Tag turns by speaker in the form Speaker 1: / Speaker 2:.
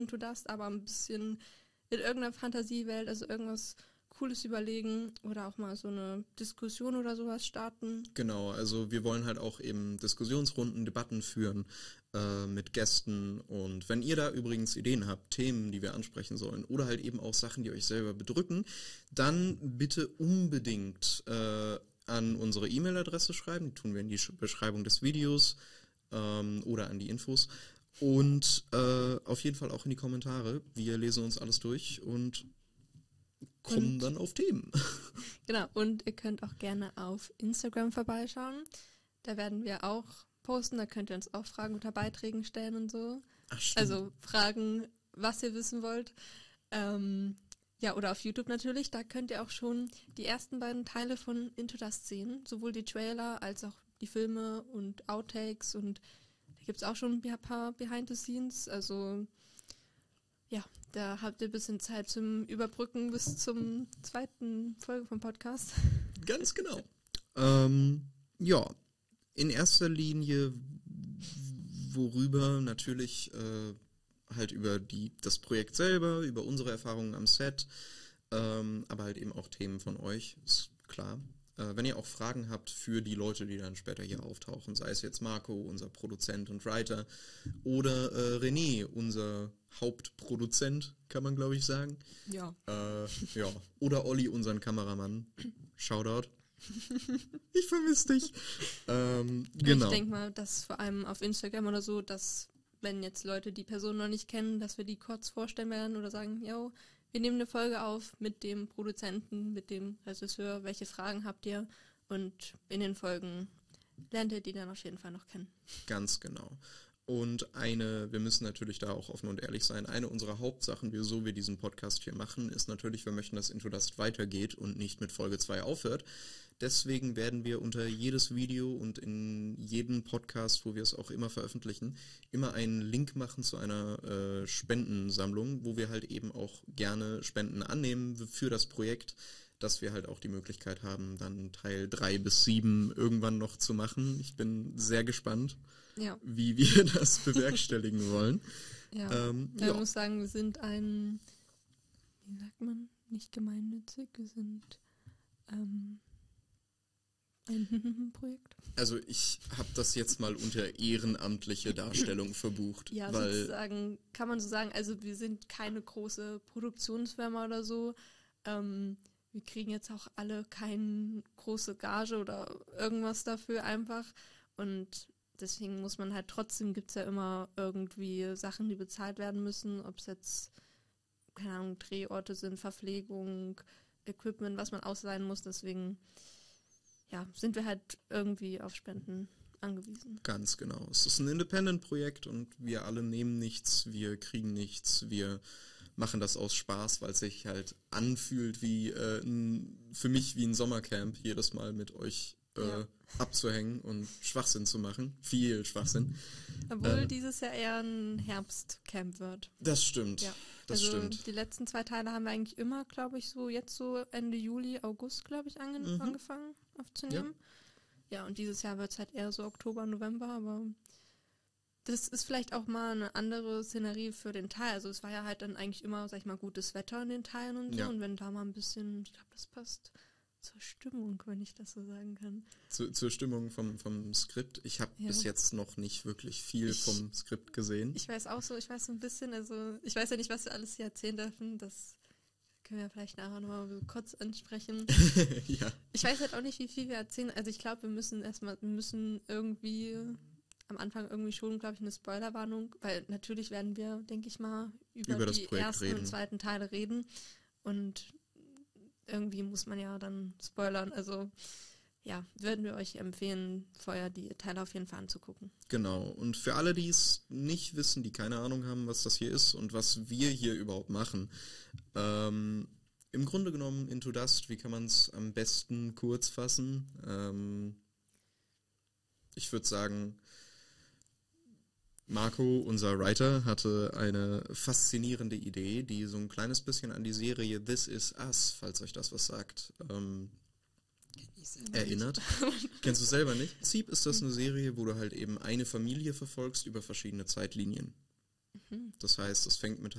Speaker 1: Into Dust, aber ein bisschen in irgendeiner Fantasiewelt, also irgendwas Cooles überlegen oder auch mal so eine Diskussion oder sowas starten.
Speaker 2: Genau, also wir wollen halt auch eben Diskussionsrunden, Debatten führen mit Gästen, und wenn ihr da übrigens Ideen habt, Themen, die wir ansprechen sollen oder halt eben auch Sachen, die euch selber bedrücken, dann bitte unbedingt an unsere E-Mail-Adresse schreiben, die tun wir in die Beschreibung des Videos oder an die Infos, und auf jeden Fall auch in die Kommentare. Wir lesen uns alles durch und kommen dann auf Themen.
Speaker 1: Genau, und ihr könnt auch gerne auf Instagram vorbeischauen. Da werden wir auch posten, da könnt ihr uns auch Fragen unter Beiträgen stellen und so.
Speaker 2: Ach, stimmt.
Speaker 1: Also Fragen, was ihr wissen wollt. Ja, oder auf YouTube natürlich, da könnt ihr auch schon die ersten beiden Teile von Into Dust sehen. Sowohl die Trailer als auch die Filme und Outtakes, und da gibt es auch schon ein paar Behind the Scenes, also ja, da habt ihr ein bisschen Zeit zum Überbrücken bis zum zweiten Folge vom Podcast.
Speaker 2: Ganz genau. Ja, in erster Linie, worüber natürlich halt über das Projekt selber, über unsere Erfahrungen am Set, aber halt eben auch Themen von euch, ist klar. Wenn ihr auch Fragen habt für die Leute, die dann später hier auftauchen, sei es jetzt Marco, unser Produzent und Writer, oder René, unser Hauptproduzent, kann man glaube ich sagen.
Speaker 1: Ja.
Speaker 2: Ja. Oder Olli, unseren Kameramann. Shoutout. Ich vermisse dich. Genau.
Speaker 1: Ich denke mal, dass vor allem auf Instagram oder so, dass wenn jetzt Leute die Person noch nicht kennen, dass wir die kurz vorstellen werden oder sagen, yo, wir nehmen eine Folge auf mit dem Produzenten, mit dem Regisseur, welche Fragen habt ihr? Und in den Folgen lernt ihr die dann auf jeden Fall noch kennen.
Speaker 2: Ganz genau. Und wir müssen natürlich da auch offen und ehrlich sein, eine unserer Hauptsachen, wieso wir diesen Podcast hier machen, ist natürlich, wir möchten, dass Into Dust weitergeht und nicht mit Folge 2 aufhört. Deswegen werden wir unter jedes Video und in jeden Podcast, wo wir es auch immer veröffentlichen, immer einen Link machen zu einer Spendensammlung, wo wir halt eben auch gerne Spenden annehmen für das Projekt, dass wir halt auch die Möglichkeit haben, dann Teil 3 bis 7 irgendwann noch zu machen. Ich bin sehr gespannt, wie wir das bewerkstelligen wollen.
Speaker 1: Ja, ich muss sagen, wir sind wie sagt man, nicht gemeinnützig, wir sind ein Projekt.
Speaker 2: Also ich habe das jetzt mal unter ehrenamtliche Darstellung verbucht.
Speaker 1: Ja,
Speaker 2: weil
Speaker 1: sozusagen, kann man so sagen, also wir sind keine große Produktionsfirma oder so. Wir kriegen jetzt auch alle keine große Gage oder irgendwas dafür einfach. Und deswegen muss man halt trotzdem, gibt es ja immer irgendwie Sachen, die bezahlt werden müssen, ob es jetzt, keine Ahnung, Drehorte sind, Verpflegung, Equipment, was man ausleihen muss. Deswegen, ja, sind wir halt irgendwie auf Spenden angewiesen.
Speaker 2: Ganz genau. Es ist ein Independent-Projekt und wir alle nehmen nichts, wir kriegen nichts, wir machen das aus Spaß, weil es sich halt anfühlt wie für mich wie ein Sommercamp, jedes Mal mit euch abzuhängen und Schwachsinn zu machen. Viel Schwachsinn.
Speaker 1: Obwohl dieses Jahr eher ein Herbstcamp wird.
Speaker 2: Das stimmt.
Speaker 1: Ja.
Speaker 2: Das stimmt.
Speaker 1: Die letzten 2 Teile haben wir eigentlich immer, glaube ich, jetzt so Ende Juli, August, glaube ich, angefangen aufzunehmen. Ja, und dieses Jahr wird es halt eher so Oktober, November, aber das ist vielleicht auch mal eine andere Szenerie für den Teil. Also es war ja halt dann eigentlich immer, sag ich mal, gutes Wetter in den Teilen und so. Ja. Und wenn da mal ein bisschen, ich glaube, das passt zur Stimmung, wenn ich das so sagen kann.
Speaker 2: Zur Stimmung vom Skript. Ich habe bis jetzt noch nicht wirklich viel vom Skript gesehen.
Speaker 1: Ich weiß so ein bisschen, also ich weiß ja nicht, was wir alles hier erzählen dürfen, das können wir vielleicht nachher nochmal so kurz ansprechen.
Speaker 2: Ja.
Speaker 1: Ich weiß halt auch nicht, wie viel wir erzählen. Also ich glaube, wir müssen irgendwie am Anfang irgendwie schon, glaube ich, eine Spoilerwarnung, weil natürlich werden wir, denke ich mal, über die ersten und zweiten Teile reden und irgendwie muss man ja dann spoilern. Also ja, würden wir euch empfehlen, vorher die Teile auf jeden Fall anzugucken.
Speaker 2: Genau. Und für alle, die es nicht wissen, die keine Ahnung haben, was das hier ist und was wir hier überhaupt machen, im Grunde genommen Into Dust, wie kann man es am besten kurz fassen? Ich würde sagen, Marco, unser Writer, hatte eine faszinierende Idee, die so ein kleines bisschen an die Serie This Is Us, falls euch das was sagt, erinnert. Kennst du selber nicht? Im Prinzip ist das eine Serie, wo du halt eben eine Familie verfolgst über verschiedene Zeitlinien. Das heißt, es fängt mit